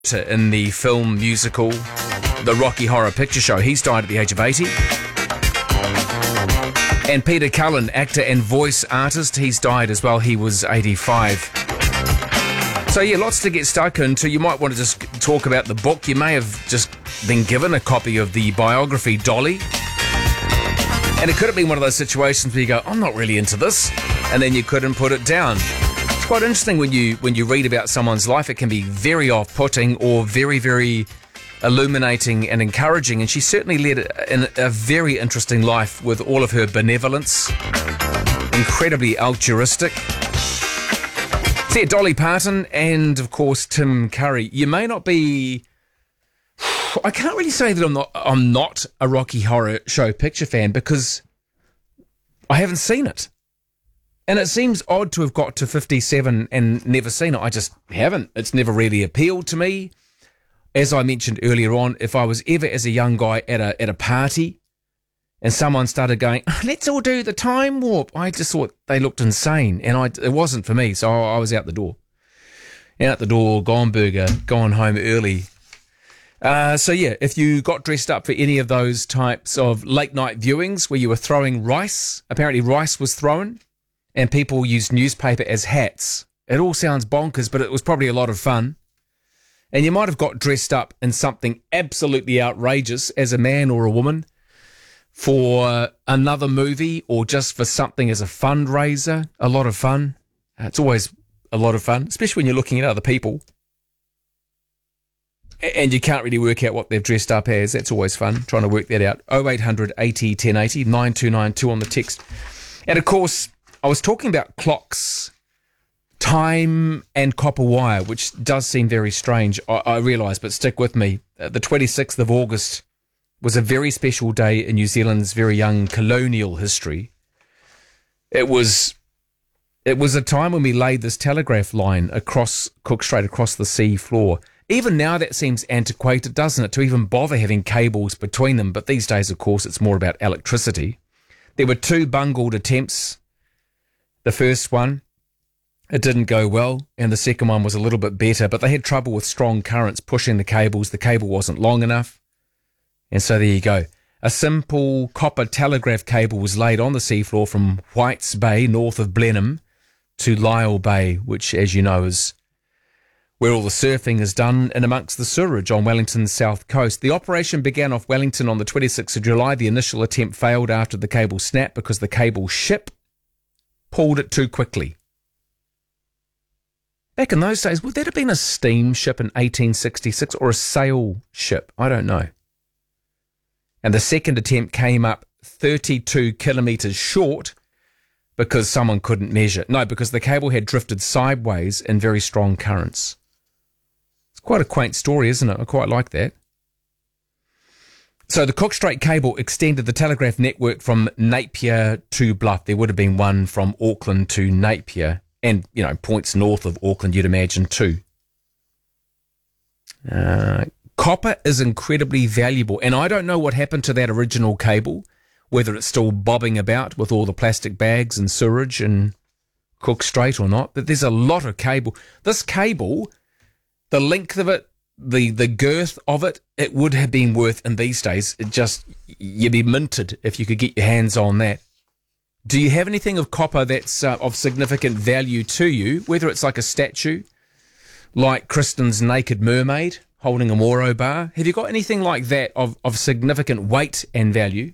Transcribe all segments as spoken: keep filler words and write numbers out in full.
in the film musical The Rocky Horror Picture Show. He's died at the age of eighty. And Peter Cullen, actor and voice artist, he's died as well. He was eighty-five. So yeah, lots to get stuck into. You might want to just talk about the book. You may have just been given a copy of the biography, Dolly. And it could have been one of those situations where you go, I'm not really into this. And then you couldn't put it down. It's quite interesting when you when you read about someone's life. It can be very off-putting or very, very illuminating and encouraging. And she certainly led a, a very interesting life with all of her benevolence. Incredibly altruistic. So yeah, Dolly Parton and, of course, Tim Curry. You may not be... I can't really say that I'm not I'm not a Rocky Horror Show Picture fan because I haven't seen it. And it seems odd to have got to fifty-seven and never seen it. I just haven't. It's never really appealed to me. As I mentioned earlier on, if I was ever as a young guy at a at a party and someone started going, let's all do the time warp, I just thought they looked insane. And I, it wasn't for me, so I was out the door. Out the door, gone burger, gone home early. Uh, so yeah, if you got dressed up for any of those types of late night viewings where you were throwing rice, apparently rice was thrown, and people used newspaper as hats. It all sounds bonkers, but it was probably a lot of fun. And you might have got dressed up in something absolutely outrageous as a man or a woman for another movie or just for something as a fundraiser. A lot of fun. It's always a lot of fun, especially when you're looking at other people. And you can't really work out what they've dressed up as. That's always fun, trying to work that out. oh eight hundred eighty ten eighty, nine two nine two on the text. And of course, I was talking about clocks, time and copper wire, which does seem very strange, I, I realise, but stick with me. Uh, the twenty-sixth of August was a very special day in New Zealand's very young colonial history. It was... It was a time when we laid this telegraph line across Cook Strait, across the sea floor. Even now that seems antiquated, doesn't it, to even bother having cables between them. But these days, of course, it's more about electricity. There were two bungled attempts. The first one, it didn't go well, and the second one was a little bit better, but they had trouble with strong currents pushing the cables. The cable wasn't long enough. And so there you go. A simple copper telegraph cable was laid on the seafloor from Whites Bay, north of Blenheim, to Lyall Bay, which, as you know, is where all the surfing is done and amongst the sewerage on Wellington's south coast. The operation began off Wellington on the twenty-sixth of July. The initial attempt failed after the cable snapped because the cable ship pulled it too quickly. Back in those days, would that have been a steamship in eighteen sixty-six or a sail ship? I don't know. And the second attempt came up thirty-two kilometres short because someone couldn't measure. No, because the cable had drifted sideways in very strong currents. It's quite a quaint story, isn't it? I quite like that. So the Cook Strait cable extended the telegraph network from Napier to Bluff. There would have been one from Auckland to Napier and, you know, points north of Auckland, you'd imagine, too. Uh, copper is incredibly valuable, and I don't know what happened to that original cable, whether it's still bobbing about with all the plastic bags and sewage and Cook Strait or not, but there's a lot of cable. This cable, the length of it, the, the girth of it, it would have been worth in these days. It just, you'd be minted if you could get your hands on that. Do you have anything of copper that's uh, of significant value to you, whether it's like a statue, like Kristen's Naked Mermaid holding a Moro bar? Have you got anything like that of, of significant weight and value?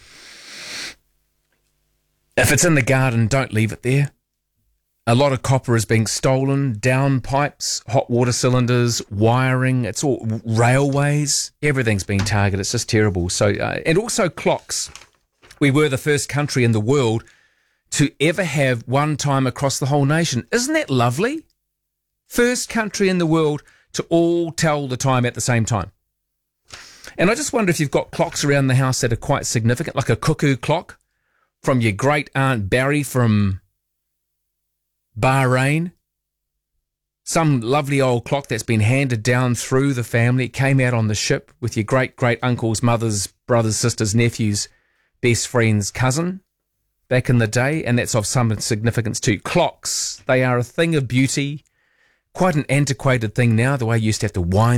If it's in the garden, don't leave it there. A lot of copper is being stolen, down pipes, hot water cylinders, wiring, it's all railways, everything's being targeted. It's just terrible. So, uh, and also clocks. We were the first country in the world to ever have one time across the whole nation. Isn't that lovely? First country in the world to all tell the time at the same time. And I just wonder if you've got clocks around the house that are quite significant, like a cuckoo clock from your great aunt Barry from Bahrain. Some lovely old clock that's been handed down through the family. It came out on the ship with your great great uncle's mother's brothers, sisters, nephews, best friend's cousin back in the day, and that's of some significance too. Clocks, they are a thing of beauty. quite an antiquated thing now, the way you used to have to wind